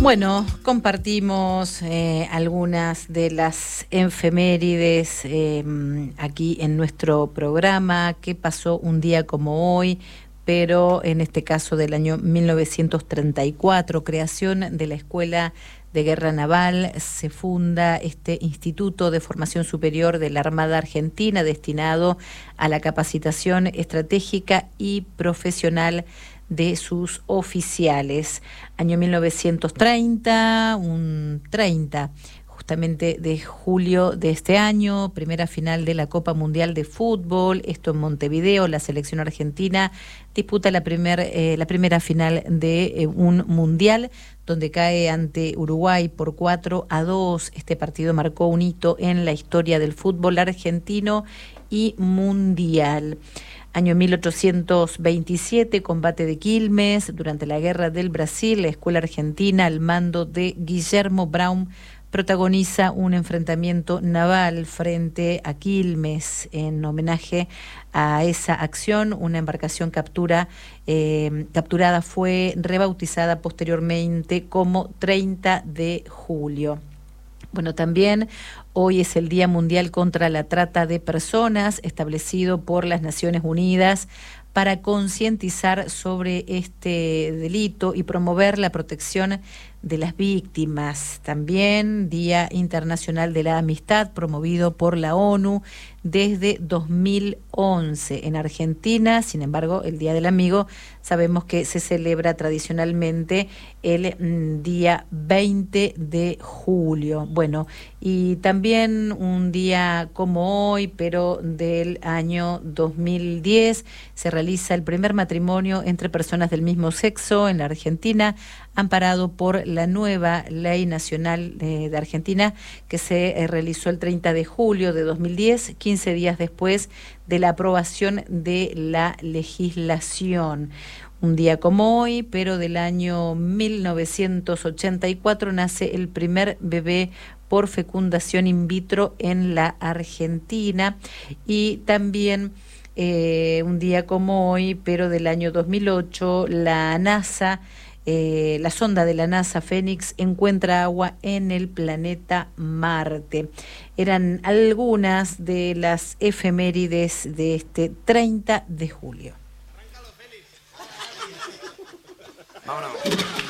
Bueno, compartimos algunas de las efemérides aquí en nuestro programa. ¿Qué pasó un día como hoy? Pero en este caso del año 1934, creación de la Escuela de Guerra Naval, se funda este Instituto de Formación Superior de la Armada Argentina destinado a la capacitación estratégica y profesional de sus oficiales. Año 1930, un 30 justamente de julio de este año, primera final de la Copa Mundial de Fútbol, esto en Montevideo. La selección argentina disputa la primera final de un mundial, donde cae ante Uruguay por 4-2. Este partido marcó un hito en la historia del fútbol argentino y mundial. Año 1827, combate de Quilmes. Durante la Guerra del Brasil, la Escuela Argentina, al mando de Guillermo Brown, protagoniza un enfrentamiento naval frente a Quilmes. En homenaje a esa acción, una embarcación capturada fue rebautizada posteriormente como 30 de julio. Bueno, también hoy es el Día Mundial contra la Trata de Personas, establecido por las Naciones Unidas para concientizar sobre este delito y promover la protección de las víctimas. También Día Internacional de la Amistad, promovido por la ONU desde 2011. En Argentina, sin embargo, el Día del Amigo sabemos que se celebra tradicionalmente el día 20 de julio. Bueno, y también un día como hoy, pero del año 2010, se realiza el primer matrimonio entre personas del mismo sexo en la Argentina, amparado por la nueva Ley Nacional de Argentina, que se realizó el 30 de julio de 2010, 15 días después de la aprobación de la legislación. Un día como hoy, pero del año 1984, nace el primer bebé por fecundación in vitro en la Argentina. Y también un día como hoy, pero del año 2008, la NASA, la sonda de la NASA Fénix encuentra agua en el planeta Marte. Eran algunas de las efemérides de este 30 de julio. Vámonos.